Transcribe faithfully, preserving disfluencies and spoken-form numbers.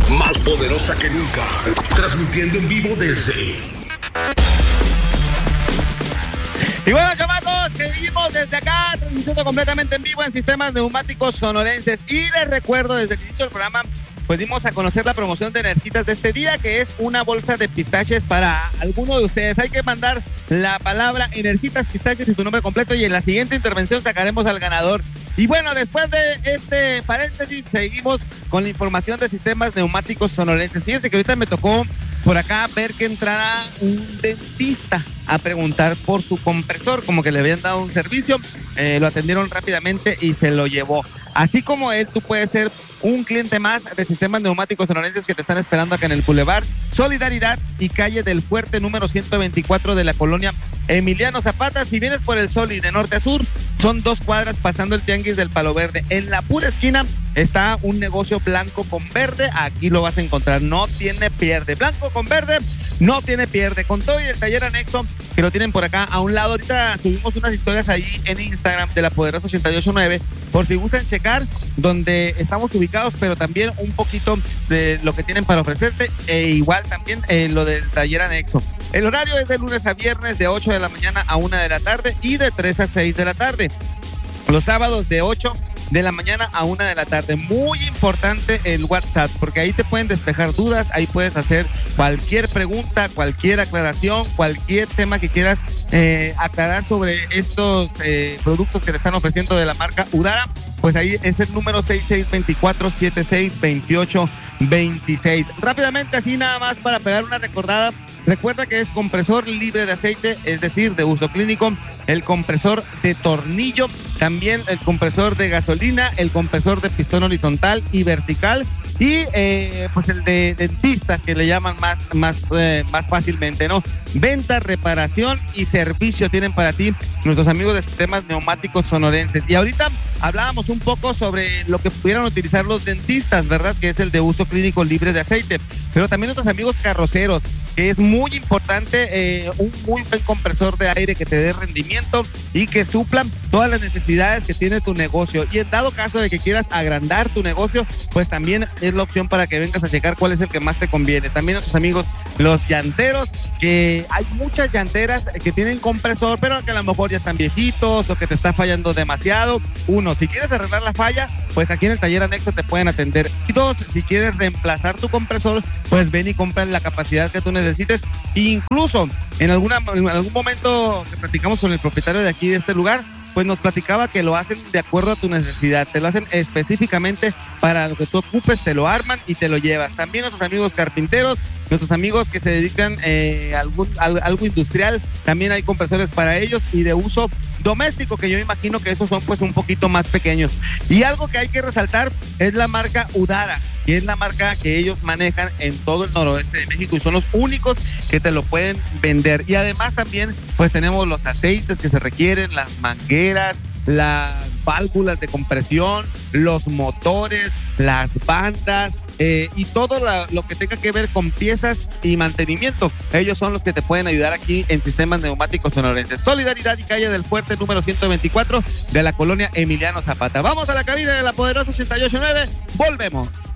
más poderosa que nunca, transmitiendo en vivo desde... Y bueno, chamacos, seguimos desde acá, transmitiendo completamente en vivo en Sistemas Neumáticos Sonorenses. Y les recuerdo, desde el inicio del programa, pues dimos a conocer la promoción de Energitas de este día, que es una bolsa de pistaches para alguno de ustedes. Hay que mandar la palabra Energitas Pistaches y tu nombre completo, y en la siguiente intervención sacaremos al ganador. Y bueno, después de este paréntesis, seguimos con la información de Sistemas Neumáticos Sonorenses. Fíjense que ahorita me tocó por acá ver que entrara un dentista a preguntar por su compresor, como que le habían dado un servicio, eh, lo atendieron rápidamente y se lo llevó. Así como él, tú puedes ser un cliente más de Sistemas Neumáticos Sonorenses que te están esperando acá en el Boulevard Solidaridad y calle del Fuerte número ciento veinticuatro de la colonia Emiliano Zapata. Si vienes por el Sol y de norte a sur, son dos cuadras pasando el Tianguis del Palo Verde. En la pura esquina está un negocio blanco con verde, aquí lo vas a encontrar, no tiene pierde. Blanco con verde, no tiene pierde. Con todo y el taller anexo que lo tienen por acá a un lado. Ahorita subimos unas historias ahí en Instagram de La Poderosa ochenta y ocho nueve, por si gustan checar donde estamos ubicados, pero también un poquito de lo que tienen para ofrecerte, e igual también eh, lo del taller anexo. El horario es de lunes a viernes de ocho de la mañana a una de la tarde y de tres a seis de la tarde. Los sábados de ocho de la mañana a una de la tarde. Muy importante el WhatsApp, porque ahí te pueden despejar dudas, ahí puedes hacer cualquier pregunta, cualquier aclaración, cualquier tema que quieras eh, aclarar sobre estos eh, productos que te están ofreciendo de la marca Udara. Pues ahí es el número seis seis dos cuatro, siete seis dos ocho dos seis. Rápidamente, así nada más para pegar una recordada. Recuerda que es compresor libre de aceite, es decir, de uso clínico, el compresor de tornillo, también el compresor de gasolina, el compresor de pistón horizontal y vertical, y eh, pues el de dentistas, que le llaman más, más, eh, más fácilmente, ¿no? Venta, reparación y servicio tienen para ti nuestros amigos de Sistemas Neumáticos Sonorenses. Y ahorita hablábamos un poco sobre lo que pudieran utilizar los dentistas, ¿verdad? Que es el de uso clínico libre de aceite, pero también nuestros amigos carroceros, que es muy importante, eh, un muy buen compresor de aire que te dé rendimiento y que suplan todas las necesidades que tiene tu negocio. Y en dado caso de que quieras agrandar tu negocio, pues también es la opción para que vengas a checar cuál es el que más te conviene. También nuestros amigos los llanteros, que hay muchas llanteras que tienen compresor, pero que a lo mejor ya están viejitos o que te está fallando demasiado. Uno, si quieres arreglar la falla, pues aquí en el taller anexo te pueden atender. Y dos, si quieres reemplazar tu compresor, pues ven y compra la capacidad que tú necesites. E incluso en, alguna, en algún momento que platicamos con el propietario de aquí de este lugar, pues nos platicaba que lo hacen de acuerdo a tu necesidad, te lo hacen específicamente para lo que tú ocupes, te lo arman y te lo llevas. También nuestros amigos carpinteros, nuestros amigos que se dedican eh, a algún, a algo industrial, también hay compresores para ellos y de uso doméstico, que yo imagino que esos son pues un poquito más pequeños. Y algo que hay que resaltar es la marca Udara, que es la marca que ellos manejan en todo el noroeste de México y son los únicos que te lo pueden vender. Y además también pues tenemos los aceites que se requieren, las mangueras, las válvulas de compresión, los motores, las bandas eh, y todo la, lo que tenga que ver con piezas y mantenimiento. Ellos son los que te pueden ayudar aquí en Sistemas Neumáticos Sonorenses. Solidaridad y calle del Fuerte número ciento veinticuatro de la colonia Emiliano Zapata. Vamos a la cabina de La Poderosa ochenta y ocho nueve. Volvemos.